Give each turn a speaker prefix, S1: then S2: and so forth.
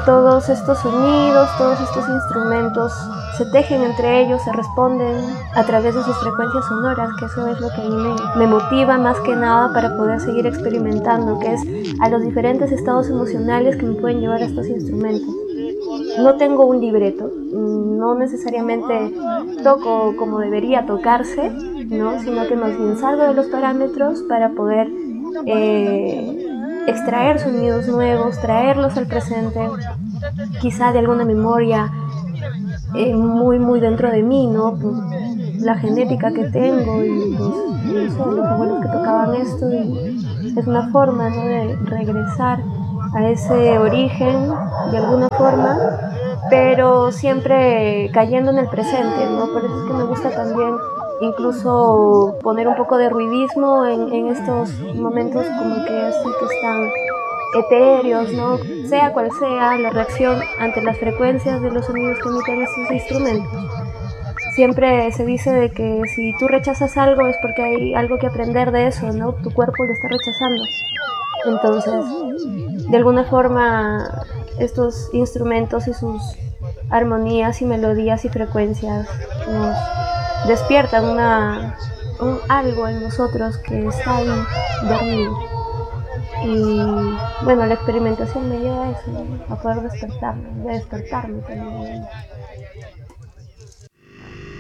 S1: todos estos sonidos, todos estos instrumentos se tejen entre ellos, se responden a través de sus frecuencias sonoras, que eso es lo que a mí me motiva más que nada para poder seguir experimentando, que es a los diferentes estados emocionales que me pueden llevar a estos instrumentos. No tengo un libreto, no necesariamente toco como debería tocarse, ¿no? Sino que más bien salgo de los parámetros para poder extraer sonidos nuevos, traerlos al presente, quizá de alguna memoria muy dentro de mí, ¿no? Por la genética que tengo y los abuelos que tocaban esto, y es una forma, ¿no?, de regresar a ese origen de alguna forma, pero siempre cayendo en el presente, ¿no? Por eso es que me gusta también incluso poner un poco de ruidismo en estos momentos como que así que están etéreos, ¿no? Sea cual sea la reacción ante las frecuencias de los sonidos que emiten estos instrumentos. Siempre se dice de que si tú rechazas algo es porque hay algo que aprender de eso, ¿no? Tu cuerpo lo está rechazando. Entonces, de alguna forma, estos instrumentos y sus armonías y melodías y frecuencias nos despiertan un algo en nosotros que está ahí dormido. Y bueno, la experimentación me lleva a eso, ¿no?, a poder despertarme también.